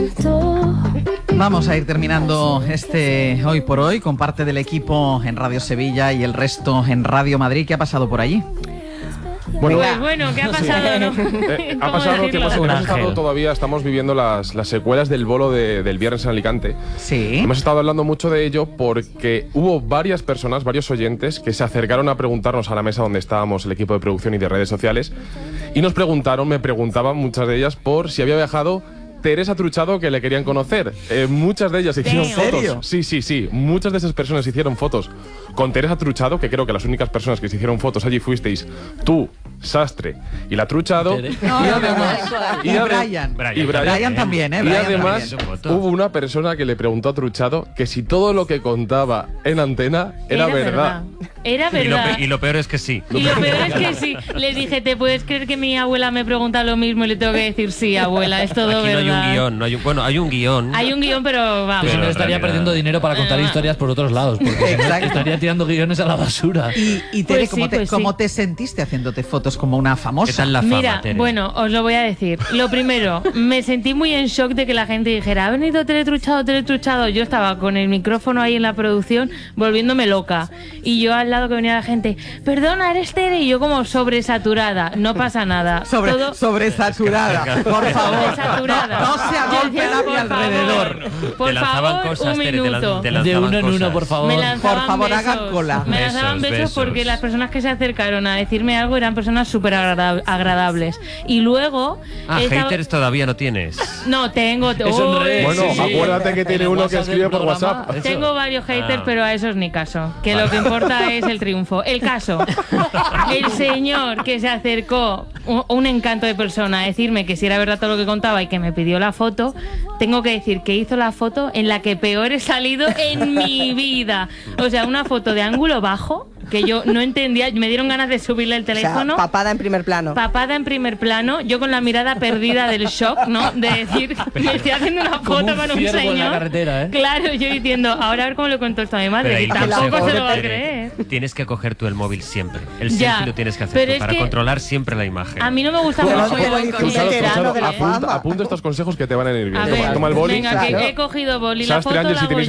Vamos a ir terminando este Hoy por Hoy con parte del equipo en Radio Sevilla y el resto en Radio Madrid. ¿Qué ha pasado por allí? Bueno, ¿qué ha pasado? ¿No? Ha pasado que hemos estado todavía, estamos viviendo las secuelas del bolo del viernes en Alicante. Sí. Hemos estado hablando mucho de ello porque hubo varias personas, varios oyentes, que se acercaron a preguntarnos a la mesa donde estábamos el equipo de producción y de redes sociales y me preguntaban muchas de ellas por si había viajado Teresa Truchado, que le querían conocer. Muchas de ellas hicieron fotos. Sí. Muchas de esas personas hicieron fotos con Teresa Truchado, que creo que las únicas personas que se hicieron fotos allí fuisteis tú, Sastre y la Truchado. Y Brian también, ¿eh? Y además hubo una persona que le preguntó a Truchado que si todo lo que contaba en antena era verdad. Era verdad. Y lo peor es que sí. Y lo peor es que sí. Le dije, ¿te puedes creer que mi abuela me pregunta lo mismo? Y le tengo que decir, sí, abuela, es todo Aquí verdad. No hay un guión, hay un guión. Hay un guión, pero vamos. Pero estaría perdiendo dinero para contar historias por otros lados, porque estaría tirando guiones a la basura. Y Tere, ¿cómo te sentiste haciéndote fotos como una famosa? ¿Qué tal la fama, Mira, Tere? bueno, os lo voy a decir. Lo primero, me sentí muy en shock de que la gente dijera, ha venido Tere Truchado. Yo estaba con el micrófono ahí en la producción volviéndome loca. Y yo al lado que venía la gente, perdona, eres Tere. Y yo como sobresaturada. No pasa nada. Sobresaturada, por favor. Sobresaturada. No se agolpe a mi alrededor. Por favor, cosas, un minuto. De uno en uno, por favor. Me lanzaban Por favor, besos. hagan cola. Me lanzaban besos porque las personas que se acercaron a decirme algo eran personas súper agradables. Y luego... haters todavía no tienes. No, tengo... Bueno, acuérdate que tiene uno que escribe por WhatsApp. Tengo varios haters, pero a esos ni caso. Que lo que importa es el triunfo. El caso, el señor que se acercó, un encanto de persona, a decirme que si era verdad todo lo que contaba y que me pidió la foto, tengo que decir que hizo la foto en la que peor he salido en mi vida. O sea, una foto de ángulo bajo que yo no entendía, me dieron ganas de subirle el teléfono. O sea, papada en primer plano. Papada en primer plano, yo con la mirada perdida del shock, ¿no? De decir, me estoy haciendo una foto con un ciervo señor. en la carretera, ¿eh? Claro, yo diciendo, ahora a ver cómo le cuento esto a mi madre. Y tampoco se lo va a creer. Tienes que coger tú el móvil siempre. El Ya, selfie lo tienes que pero hacer tú, es para que controlar siempre la imagen. A mí no me gusta mucho. Apunta estos consejos que te van a ir bien. A ver, Toma el boli. venga, que he cogido boli. La Sastre, foto Ángel, la si hago tenéis